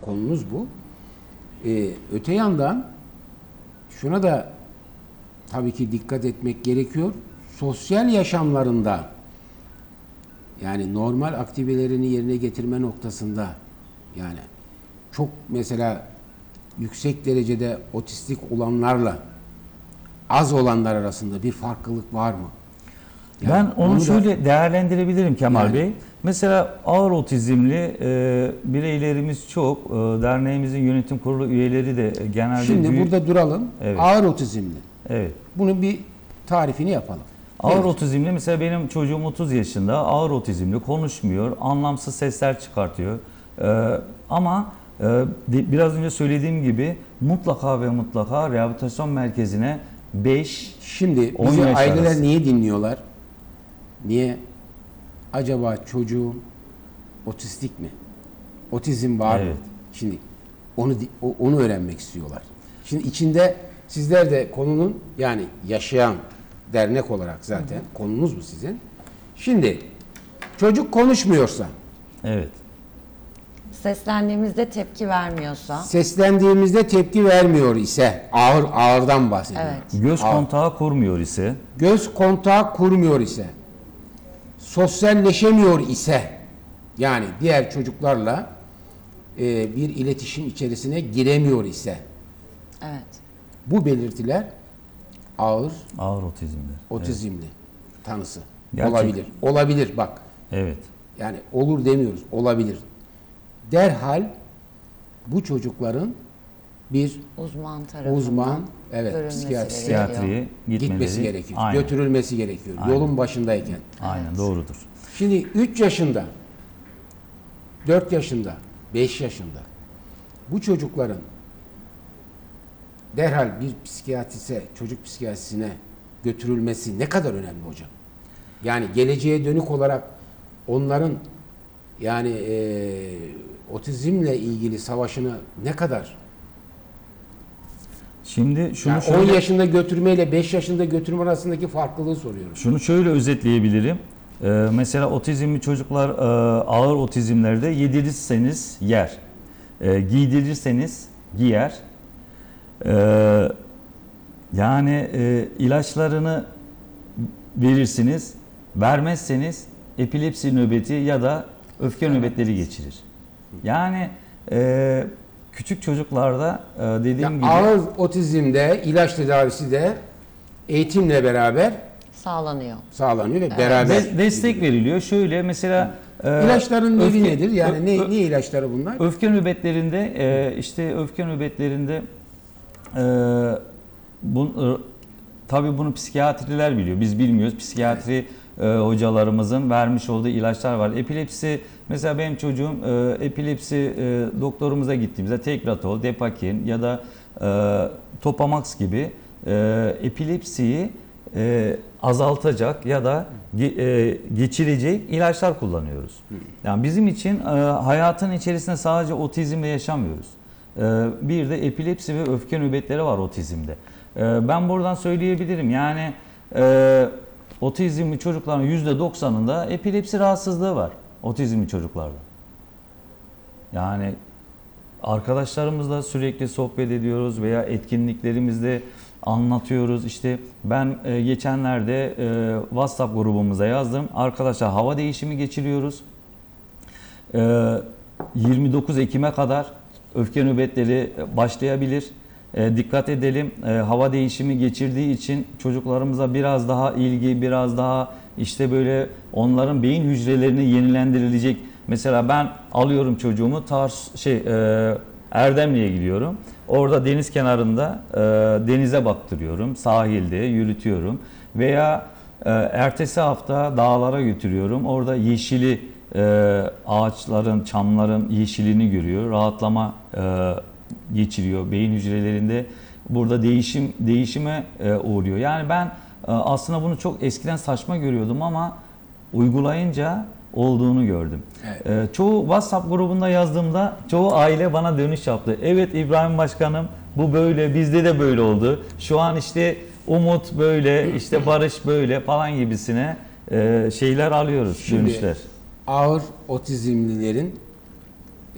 konunuz bu. Öte yandan şuna da tabii ki dikkat etmek gerekiyor. Sosyal yaşamlarında, yani normal aktivitelerini yerine getirme noktasında, yani çok mesela yüksek derecede otistik olanlarla az olanlar arasında bir farklılık var mı? Yani ben onu şöyle değerlendirebilirim Kemal Yani- Bey. Mesela ağır otizmli bireylerimiz çok. Derneğimizin yönetim kurulu üyeleri de genelde Şimdi büyük. burada duralım. Evet. Ağır otizmli. Evet. Bunun bir tarifini yapalım. Ağır Nedir? otizmli, mesela benim çocuğum 30 yaşında, ağır otizmli, konuşmuyor, anlamsız sesler çıkartıyor. Ama biraz önce söylediğim gibi mutlaka ve mutlaka rehabilitasyon merkezine 5. Şimdi 10 bizi yaş aileler arası. niye dinliyorlar? Niye? Acaba çocuğum otistik mi? Otizm var mı? Evet. Şimdi onu öğrenmek istiyorlar. Şimdi içinde sizler de konunun, yani yaşayan dernek olarak zaten konunuz bu sizin. Şimdi çocuk konuşmuyorsa, Evet. Seslendiğimizde tepki vermiyorsa. seslendiğimizde tepki vermiyor ise, ağırdan bahsediyorum. Evet. Göz Ağır. kontağı kurmuyor ise, Göz kontağı kurmuyor ise, sosyalleşemiyor ise, yani diğer çocuklarla bir iletişim içerisine giremiyor ise, Evet. bu belirtiler ağır ağır otizmler. otizmli tanısı Gerçek. olabilir. Olabilir bak. Evet. Yani olur demiyoruz, olabilir. Derhal bu çocukların bir Uzman tarafından uzman, evet, görülmesi psikiyatriste gerekiyor. Psikiyatriye gitmesi gerekiyor. Aynen. Götürülmesi gerekiyor. Aynen. Yolun başındayken. Aynen, doğrudur. Şimdi 3 yaşında, 4 yaşında, 5 yaşında bu çocukların derhal bir çocuk psikiyatrisine götürülmesi ne kadar önemli hocam? Yani geleceğe dönük olarak onların, yani otizmle ilgili savaşını ne kadar? Şimdi şunu Yani 10 şöyle, yaşında götürmeyle 5 yaşında götürme arasındaki farklılığı soruyorum. şunu şöyle özetleyebilirim. Mesela otizmli çocuklar ağır otizmlerde yedirirseniz yer, giydirirseniz giyer. Yani ilaçlarını verirsiniz, vermezseniz epilepsi nöbeti ya da öfke nöbetleri geçirir. Yani küçük çocuklarda dediğim Yani gibi ağır otizmde ilaç tedavisi de eğitimle beraber Sağlanıyor. sağlanıyor ve beraber destek veriliyor. Şöyle mesela İlaçların nevi öfke- nedir? Yani ö- ne ilaçları bunlar? öfke nöbetlerinde işte öfke nöbetlerinde tabii bunu psikiyatriler biliyor. Biz bilmiyoruz. Psikiyatri hocalarımızın vermiş olduğu ilaçlar var. Epilepsi, mesela benim çocuğum epilepsi doktorumuza gittiğimizde Tegretol, Depakin ya da Topamax gibi epilepsiyi azaltacak ya da geçirecek ilaçlar kullanıyoruz. Yani bizim için hayatın içerisinde sadece otizmle yaşamıyoruz. Bir de epilepsi ve öfke nöbetleri var otizmde. Ben buradan söyleyebilirim, yani otizmli çocukların %90'ında epilepsi rahatsızlığı var otizmli çocuklarda. Yani arkadaşlarımızla sürekli sohbet ediyoruz veya etkinliklerimizde anlatıyoruz. İşte ben geçenlerde WhatsApp grubumuza yazdım. Arkadaşlar, hava değişimi geçiriyoruz. 29 Ekim'e kadar öfke nöbetleri başlayabilir. Dikkat edelim. Hava değişimi geçirdiği için çocuklarımıza biraz daha ilgi, biraz daha işte böyle onların beyin hücrelerini yenilendirilecek. Mesela ben alıyorum çocuğumu Erdemli'ye gidiyorum. Orada deniz kenarında denize baktırıyorum. Sahilde yürütüyorum. Veya ertesi hafta dağlara götürüyorum. Orada yeşili, ağaçların, çamların yeşilini görüyor. Rahatlama geçiriyor beyin hücrelerinde. Burada değişime uğruyor. Yani ben aslında bunu çok eskiden saçma görüyordum ama uygulayınca olduğunu gördüm. Evet. Çoğu WhatsApp grubunda yazdığımda çoğu aile bana dönüş yaptı. Evet İbrahim Başkanım, bu böyle, bizde de böyle oldu. Şu an işte Umut böyle, işte Barış böyle falan gibisine şeyler alıyoruz, Şimdi, dönüşler. ağır otizmlilerin